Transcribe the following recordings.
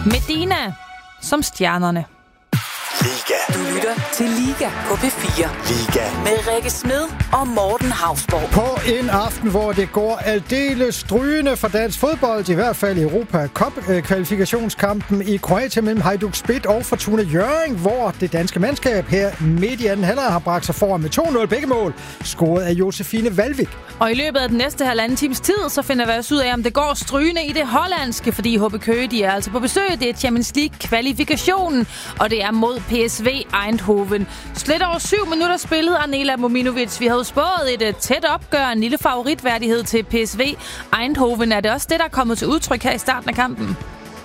Medina som stjernerne. Liga. Du lytter til Liga på P4. Liga. Med Rikke Smed og Morten Hausborg. På en aften, hvor det går aldeles strygende for dansk fodbold, i hvert fald i Europa Cup-kvalifikationskampen i Kroatien mellem Hajduk Split og Fortuna Hjørring, hvor det danske mandskab her midt i anden halvleg har bragt sig foran med 2-0 begge mål, scoret af Josefine Valvik. Og i løbet af den næste halvanden times tid, så finder vi os ud af, om det går strygende i det hollandske, fordi HB Køge, de er altså på besøg. Det er Champions League-kvalifikationen, og det er mod PSV Eindhoven. Slet over 7 minutter spillet Arnela Mominovic. Vi havde spået et tæt opgør, en lille favoritværdighed til PSV Eindhoven. Er det også det, der er kommet til udtryk her i starten af kampen?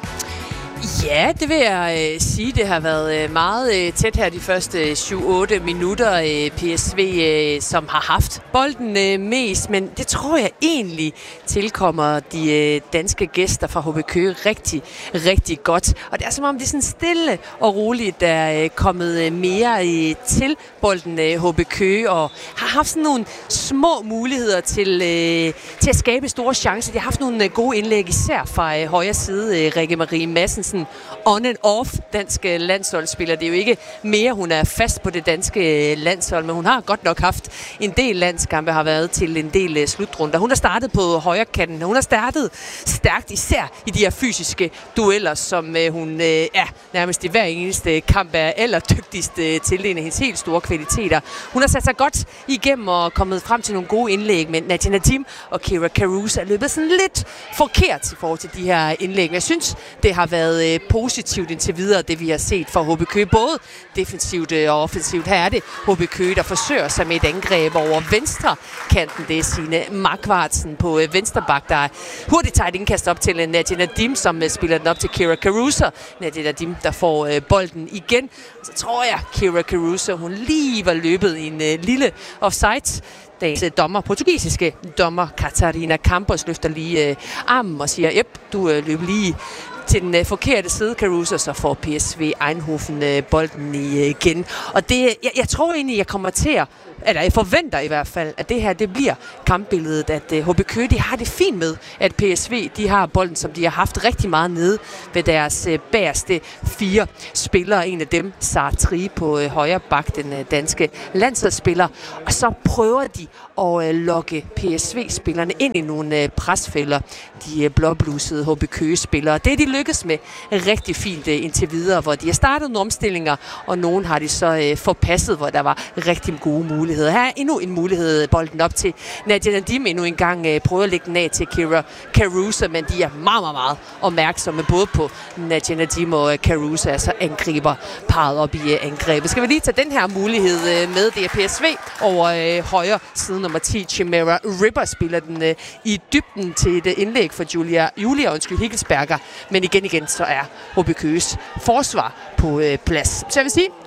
Ja, det vil jeg sige. Det har været meget tæt her de første 7-8 minutter. PSV, som har haft bolden mest, men det tror jeg egentlig tilkommer de danske gæster fra HB Køge rigtig, rigtig godt. Og det er som om, det er sådan stille og roligt, der er kommet mere til bolden HB Køge, og har haft sådan nogle små muligheder til at skabe store chancer. De har haft nogle gode indlæg, især fra højre side, Rikke Marie Madsen, on and off dansk landsholdsspiller. Det er jo ikke mere, hun er fast på det danske landshold, men hun har godt nok haft en del landskampe, har været til en del slutrunder. Hun har startet på højre kanten. Hun har startet stærkt, især i de her fysiske dueller, som hun nærmest i hver eneste kamp er allerdygtigst til. En af hendes helt store kvaliteter. Hun har sat sig godt igennem og kommet frem til nogle gode indlæg, men Nadia Nadim og Kira Caruso er løbet sådan lidt forkert i forhold til de her indlæg. Men jeg synes, det har været positivt indtil videre, det vi har set fra HB Køge, både defensivt og offensivt. Her er det HB Køge, der forsøger sig med et angreb over venstre kanten. Det er Signe Markvartsen på venstre bak, der hurtigt tager et indkast op til Nadia Nadim, som spiller den op til Kira Caruso. Nadia Nadim, der får bolden igen. Så tror jeg, Kira Caruso, hun lige var løbet i en lille offside. Dagens portugisiske dommer Catarina Campos løfter lige armen og siger, du løb lige til den forkerte side, Caruso, så får PSV Eindhoven bolden igen. Og det, jeg tror egentlig, jeg kommer til jeg forventer i hvert fald, at det her, det bliver kampbilledet, at HB Køge, de har det fint med, at PSV, de har bolden, som de har haft rigtig meget nede ved deres bagerste 4 spillere. En af dem, Sartri på højre bak, den danske landsholdsspiller. Og så prøver de at lokke PSV-spillerne ind i nogle presfælder. De blåblusede HB Køge-spillere. Det er de lykkes med rigtig fint indtil videre, hvor de har startet nogle omstillinger, og nogen har de så forpasset, hvor der var rigtig gode muligheder. Her er endnu en mulighed, bolden op til Nadia Nadim endnu en gang prøver at lægge den af til Kira Caruso, men de er meget, meget, meget opmærksomme både på Nadia Nadim og Caruso, altså angriber parret op i angrebet. Skal vi lige tage den her mulighed med? Det er PSV over højre side nummer 10. Chimera Ripper spiller den i dybden til et indlæg for Julia Higgelsberger, men igen så er HB Køges forsvar på plads. Så jeg vil sige,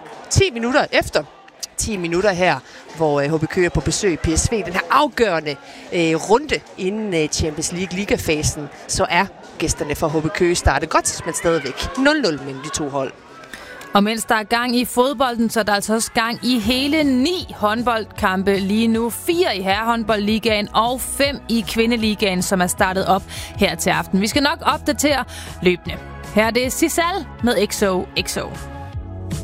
10 minutter her, hvor HB Køge er på besøg i PSV. Den her afgørende runde inden Champions League ligafasen, så er gæsterne fra HB Køge startet godt, men stadigvæk 0-0 mellem de to hold. Og mens der er gang i fodbolden, så er der altså også gang i hele 9 håndboldkampe lige nu. 4 i herrehåndboldligaen og 5 i kvindeligaen, som er startet op her til aften. Vi skal nok opdatere løbende. Her er det Sisal med XOXO.